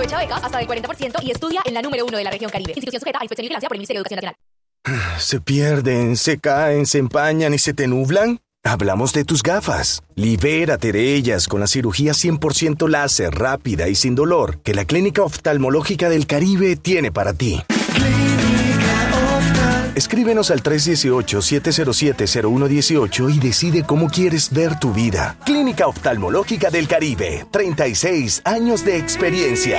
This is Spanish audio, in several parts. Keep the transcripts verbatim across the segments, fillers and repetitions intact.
Aprovecha becas hasta del cuarenta por ciento y estudia en la número uno de la región Caribe. Institución sujeta a inspección y vigilancia por el Ministerio de Educación Nacional. ¿Se pierden, se caen, se empañan y se te nublan? Hablamos de tus gafas. Libérate de ellas con la cirugía cien por ciento láser, rápida y sin dolor que la Clínica Oftalmológica del Caribe tiene para ti. Escríbenos al tres uno ocho, siete cero siete, cero uno uno ocho y decide cómo quieres ver tu vida. Clínica Oftalmológica del Caribe. treinta y seis años de experiencia.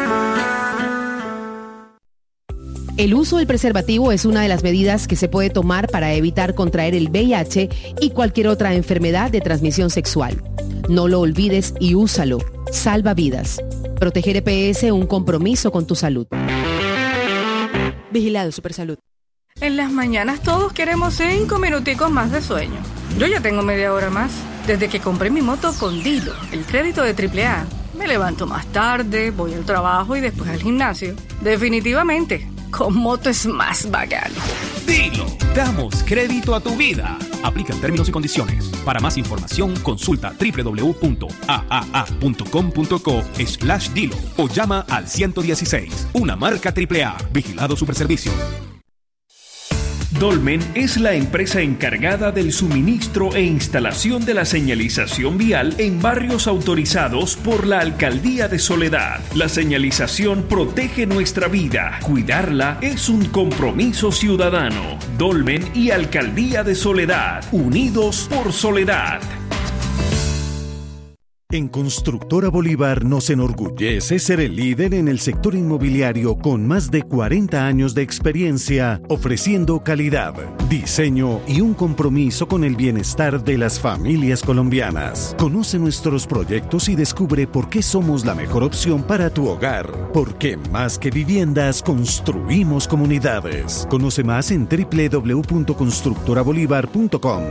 El uso del preservativo es una de las medidas que se puede tomar para evitar contraer el V I H y cualquier otra enfermedad de transmisión sexual. No lo olvides y úsalo. Salva vidas. Proteger E P S, un compromiso con tu salud. Vigilado Supersalud. En las mañanas todos queremos cinco minuticos más de sueño. Yo ya tengo media hora más. Desde que compré mi moto con Dilo, el crédito de triple A. Me levanto más tarde, voy al trabajo y después al gimnasio. Definitivamente, con moto es más bacano. Dilo, damos crédito a tu vida. Aplican términos y condiciones. Para más información, consulta doble u doble u doble u punto a a a punto com punto co slash Dilo o llama al ciento dieciséis. Una marca triple A. Vigilado Superservicio. Dolmen es la empresa encargada del suministro e instalación de la señalización vial en barrios autorizados por la Alcaldía de Soledad. La señalización protege nuestra vida. Cuidarla es un compromiso ciudadano. Dolmen y Alcaldía de Soledad, unidos por Soledad. En Constructora Bolívar nos enorgullece ser el líder en el sector inmobiliario con más de cuarenta años de experiencia, ofreciendo calidad, diseño y un compromiso con el bienestar de las familias colombianas. Conoce nuestros proyectos y descubre por qué somos la mejor opción para tu hogar. Porque más que viviendas, construimos comunidades. Conoce más en doble u doble u doble u punto constructora bolívar punto com.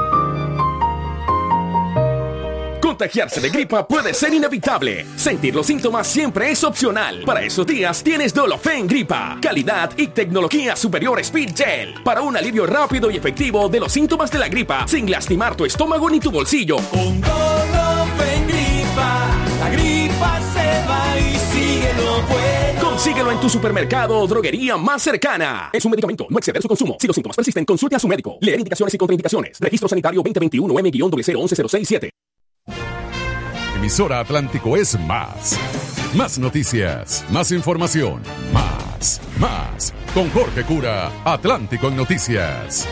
Contagiarse de gripa puede ser inevitable. Sentir los síntomas siempre es opcional. Para esos días tienes Dolofen Gripa. Calidad y tecnología superior Speed Gel. Para un alivio rápido y efectivo de los síntomas de la gripa sin lastimar tu estómago ni tu bolsillo. Con Dolofen Gripa, la gripa se va y sigue lo bueno. Consíguelo en tu supermercado o droguería más cercana. Es un medicamento, no exceder su consumo. Si los síntomas persisten, consulte a su médico. Leer indicaciones y contraindicaciones. Registro sanitario veinte veintiuno M cero once cero seis siete. Emisora Atlántico es más. Más noticias, más información, más, más. Con Jorge Cura, Atlántico en Noticias.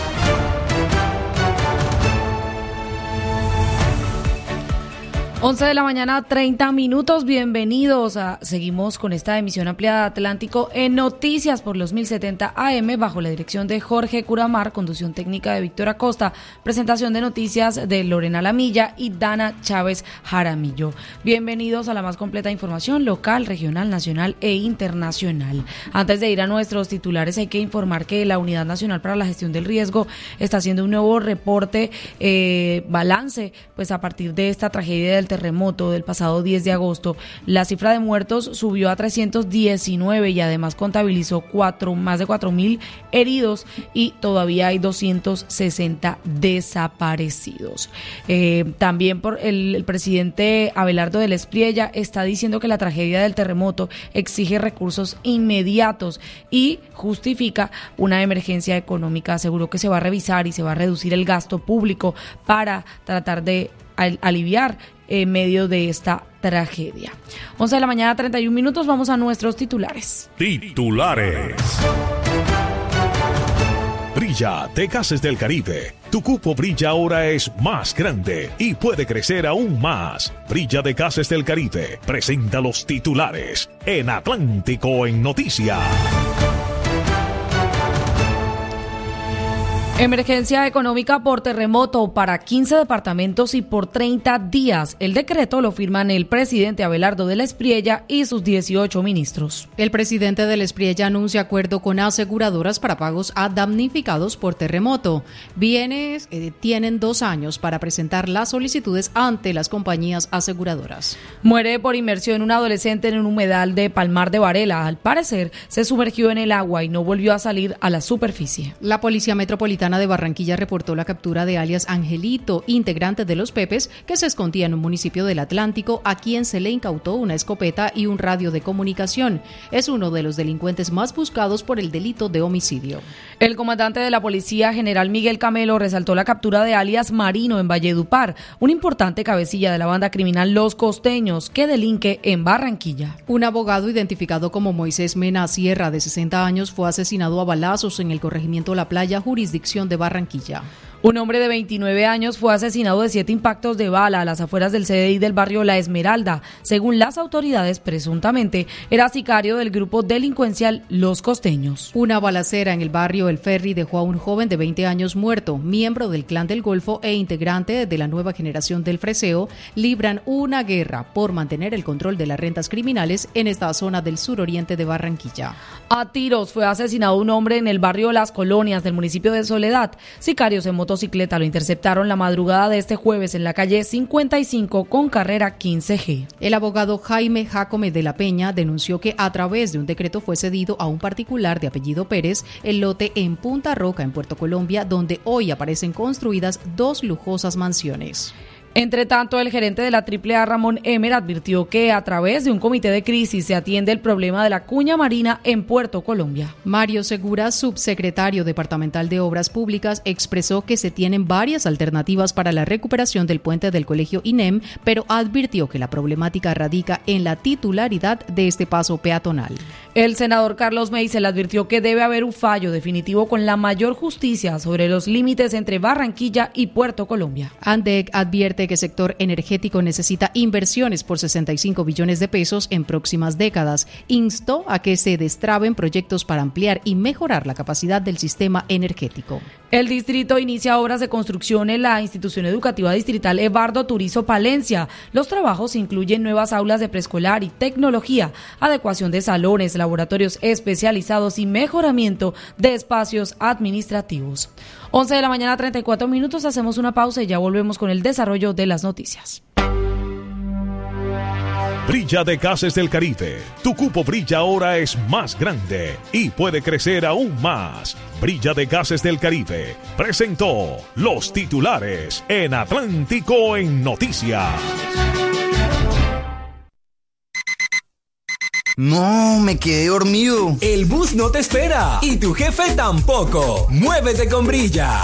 once de la mañana, treinta minutos. Bienvenidos a... Seguimos con esta emisión ampliada de Atlántico en Noticias por los mil setenta A M bajo la dirección de Jorge Curamar, conducción técnica de Víctor Acosta, presentación de noticias de Lorena Lamilla y Dana Chávez Jaramillo. Bienvenidos a la más completa información local, regional, nacional e internacional. Antes de ir a nuestros titulares, hay que informar que la Unidad Nacional para la Gestión del Riesgo está haciendo un nuevo reporte, eh, balance, pues a partir de esta tragedia del terremoto del pasado diez de agosto. La cifra de muertos subió a trescientos diecinueve y además contabilizó cuatro, más de cuatro mil heridos y todavía hay doscientos sesenta desaparecidos. Eh, también por el, el presidente Abelardo del Espriella está diciendo que la tragedia del terremoto exige recursos inmediatos y justifica una emergencia económica. Aseguró que se va a revisar y se va a reducir el gasto público para tratar de al, aliviar en medio de esta tragedia. once de la mañana, treinta y un minutos, vamos a nuestros titulares. Titulares. Brilla de Gases del Caribe. Tu cupo Brilla ahora es más grande y puede crecer aún más. Brilla de Gases del Caribe presenta los titulares en Atlántico en Noticias. Emergencia económica por terremoto para quince departamentos y por treinta días. El decreto lo firman el presidente Abelardo del Espriella y sus dieciocho ministros. El presidente del Espriella anuncia acuerdo con aseguradoras para pagos a damnificados por terremoto. Bienes eh, tienen dos años para presentar las solicitudes ante las compañías aseguradoras. Muere por inmersión un adolescente en un humedal de Palmar de Varela. Al parecer, se sumergió en el agua y no volvió a salir a la superficie. La Policía Metropolitana Metropolitana de Barranquilla reportó la captura de alias Angelito, integrante de los Pepes, que se escondía en un municipio del Atlántico, a quien se le incautó una escopeta y un radio de comunicación. Es uno de los delincuentes más buscados por el delito de homicidio. El comandante de la Policía, general Miguel Camelo, resaltó la captura de alias Marino en Valledupar, un importante cabecilla de la banda criminal Los Costeños, que delinque en Barranquilla. Un abogado identificado como Moisés Mena Sierra, de sesenta años, fue asesinado a balazos en el corregimiento La Playa, jurisdicción de Barranquilla. Un hombre de veintinueve años fue asesinado de siete impactos de bala a las afueras del C D I del barrio La Esmeralda. Según las autoridades, presuntamente era sicario del grupo delincuencial Los Costeños. Una balacera en el barrio El Ferry dejó a un joven de veinte años muerto. Miembro del Clan del Golfo e integrante de la nueva generación del Freseo, libran una guerra por mantener el control de las rentas criminales en esta zona del suroriente de Barranquilla. A tiros fue asesinado un hombre en el barrio Las Colonias del municipio de Soledad. Sicarios en motocicleta lo interceptaron la madrugada de este jueves en la calle cincuenta y cinco con carrera quince G. El abogado Jaime Jácome de la Peña denunció que a través de un decreto fue cedido a un particular de apellido Pérez el lote en Punta Roca, en Puerto Colombia, donde hoy aparecen construidas dos lujosas mansiones. Entre tanto, el gerente de la Triple A, Ramón Emer, advirtió que a través de un comité de crisis se atiende el problema de la cuña marina en Puerto Colombia. Mario Segura, subsecretario departamental de Obras Públicas, expresó que se tienen varias alternativas para la recuperación del puente del colegio I N E M, pero advirtió que la problemática radica en la titularidad de este paso peatonal. El senador Carlos Meisel advirtió que debe haber un fallo definitivo con la mayor justicia sobre los límites entre Barranquilla y Puerto Colombia. ANDEC advierte que el sector energético necesita inversiones por sesenta y cinco billones de pesos en próximas décadas. Instó a que se destraben proyectos para ampliar y mejorar la capacidad del sistema energético. El distrito inicia obras de construcción en la institución educativa distrital Evardo Turizo Palencia. Los trabajos incluyen nuevas aulas de preescolar y tecnología, adecuación de salones, laboratorios especializados y mejoramiento de espacios administrativos. once de la mañana, treinta y cuatro minutos, hacemos una pausa y ya volvemos con el desarrollo de las noticias. Brilla de Gases del Caribe. Tu cupo Brilla ahora es más grande y puede crecer aún más. Brilla de Gases del Caribe presentó los titulares en Atlántico en Noticias. No, me quedé dormido. El bus no te espera y tu jefe tampoco. Muévete con Brilla.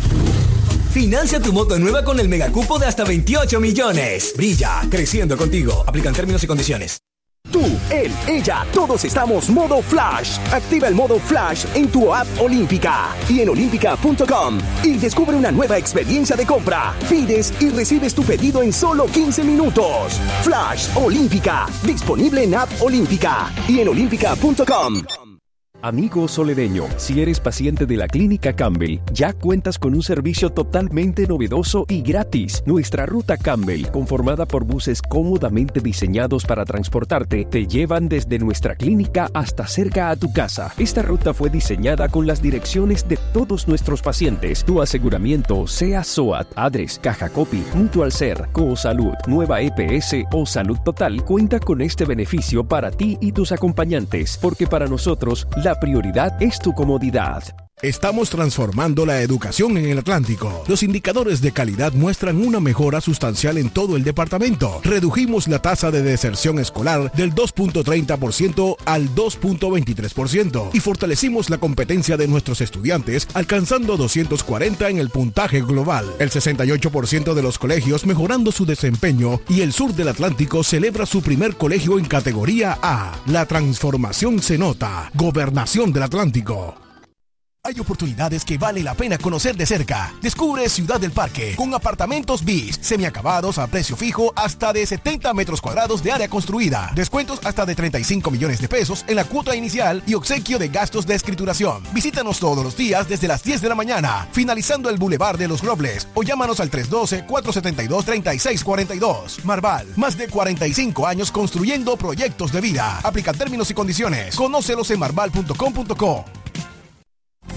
Financia tu moto nueva con el megacupo de hasta veintiocho millones. Brilla, creciendo contigo. Aplican términos y condiciones. Tú, él, ella, todos estamos modo Flash. Activa el modo Flash en tu app Olímpica y en olímpica punto com y descubre una nueva experiencia de compra. Pides y recibes tu pedido en solo quince minutos. Flash Olímpica, disponible en app Olímpica y en olímpica punto com. Amigo soledeño, si eres paciente de la Clínica Campbell, ya cuentas con un servicio totalmente novedoso y gratis. Nuestra ruta Campbell, conformada por buses cómodamente diseñados para transportarte, te llevan desde nuestra clínica hasta cerca a tu casa. Esta ruta fue diseñada con las direcciones de todos nuestros pacientes. Tu aseguramiento, sea SOAT, ADRES, Caja Copy, Mutual Ser, Cosalud, Nueva E P S o Salud Total, cuenta con este beneficio para ti y tus acompañantes, porque para nosotros, la La prioridad es tu comodidad. Estamos transformando la educación en el Atlántico. Los indicadores de calidad muestran una mejora sustancial en todo el departamento. Redujimos la tasa de deserción escolar del dos punto treinta por ciento al dos punto veintitrés por ciento y fortalecimos la competencia de nuestros estudiantes, alcanzando doscientos cuarenta en el puntaje global. El sesenta y ocho por ciento de los colegios mejorando su desempeño y el sur del Atlántico celebra su primer colegio en categoría A. La transformación se nota. Gobernación del Atlántico. Hay oportunidades que vale la pena conocer de cerca. Descubre Ciudad del Parque con apartamentos bis, semiacabados a precio fijo hasta de setenta metros cuadrados de área construida. Descuentos hasta de treinta y cinco millones de pesos en la cuota inicial y obsequio de gastos de escrituración. Visítanos todos los días desde las diez de la mañana, finalizando el Boulevard de los Robles, o llámanos al tres uno dos, cuatro siete dos, tres seis cuatro dos. Marval, más de cuarenta y cinco años construyendo proyectos de vida. Aplica términos y condiciones. Conócelos en marval punto com punto co.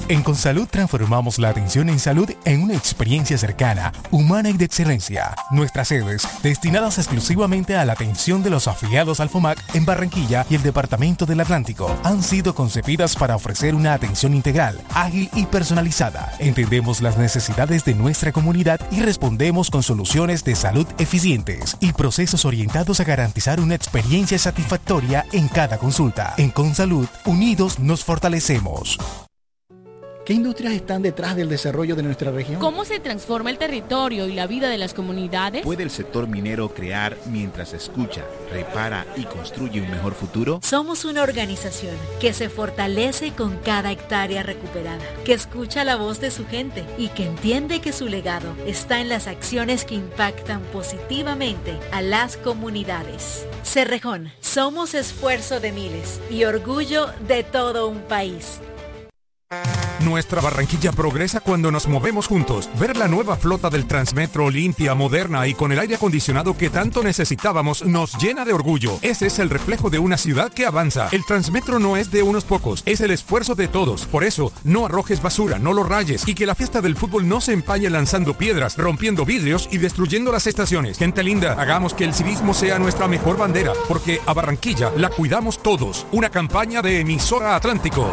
En Consalud transformamos la atención en salud en una experiencia cercana, humana y de excelencia. Nuestras sedes, destinadas exclusivamente a la atención de los afiliados al FOMAC en Barranquilla y el Departamento del Atlántico, han sido concebidas para ofrecer una atención integral, ágil y personalizada. Entendemos las necesidades de nuestra comunidad y respondemos con soluciones de salud eficientes y procesos orientados a garantizar una experiencia satisfactoria en cada consulta. En Consalud, unidos nos fortalecemos. ¿Qué industrias están detrás del desarrollo de nuestra región? ¿Cómo se transforma el territorio y la vida de las comunidades? ¿Puede el sector minero crear mientras escucha, repara y construye un mejor futuro? Somos una organización que se fortalece con cada hectárea recuperada, que escucha la voz de su gente y que entiende que su legado está en las acciones que impactan positivamente a las comunidades. Cerrejón, somos esfuerzo de miles y orgullo de todo un país. Nuestra Barranquilla progresa cuando nos movemos juntos. Ver la nueva flota del Transmetro limpia, moderna y con el aire acondicionado que tanto necesitábamos nos llena de orgullo. Ese es el reflejo de una ciudad que avanza. El Transmetro no es de unos pocos, es el esfuerzo de todos. Por eso, no arrojes basura, no lo rayes y que la fiesta del fútbol no se empañe lanzando piedras, rompiendo vidrios y destruyendo las estaciones. Gente linda, hagamos que el civismo sea nuestra mejor bandera, porque a Barranquilla la cuidamos todos. Una campaña de Emisora Atlántico.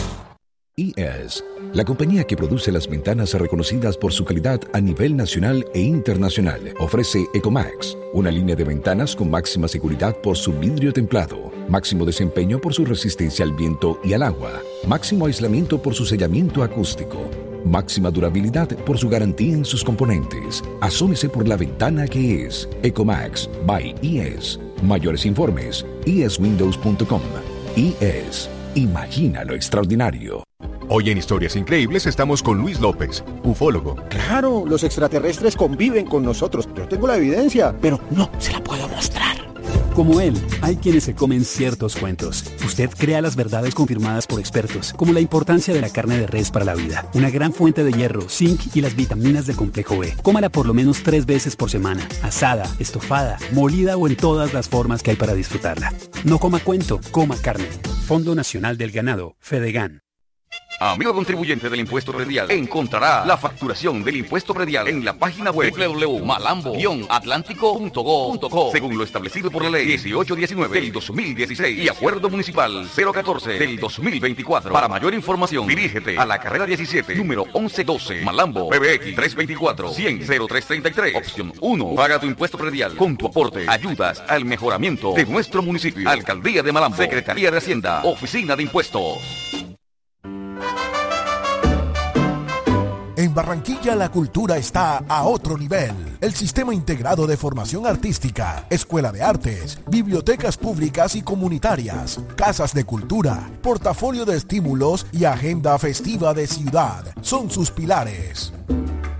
I E S, la compañía que produce las ventanas reconocidas por su calidad a nivel nacional e internacional, ofrece Ecomax, una línea de ventanas con máxima seguridad por su vidrio templado, máximo desempeño por su resistencia al viento y al agua, máximo aislamiento por su sellamiento acústico, máxima durabilidad por su garantía en sus componentes. Asómese por la ventana que es Ecomax by I E S. Mayores informes, i es windows punto com. I E S, imagina lo extraordinario. Hoy en Historias Increíbles estamos con Luis López, ufólogo. Claro, los extraterrestres conviven con nosotros. Yo tengo la evidencia, pero no se la puedo mostrar. Como él, hay quienes se comen ciertos cuentos. Usted crea las verdades confirmadas por expertos, como la importancia de la carne de res para la vida, una gran fuente de hierro, zinc y las vitaminas de complejo B. Cómala por lo menos tres veces por semana, asada, estofada, molida o en todas las formas que hay para disfrutarla. No coma cuento, coma carne. Fondo Nacional del Ganado, FEDEGAN. Amigo contribuyente del impuesto predial, encontrará la facturación del impuesto predial en la página web doble u doble u doble u punto malambo guion atlántico punto go punto co, según lo establecido por la ley dieciocho diecinueve del dos mil dieciséis y acuerdo municipal cero catorce del dos mil veinticuatro. Para mayor información, dirígete a la carrera diecisiete, número once doce, Malambo, P B X tres veinticuatro, cien, cero tres treinta y tres, opción uno. Paga tu impuesto predial. Con tu aporte ayudas al mejoramiento de nuestro municipio. Alcaldía de Malambo, Secretaría de Hacienda, Oficina de Impuestos. En Barranquilla la cultura está a otro nivel. El Sistema Integrado de Formación Artística, Escuela de Artes, bibliotecas públicas y comunitarias, casas de cultura, portafolio de estímulos y agenda festiva de ciudad son sus pilares.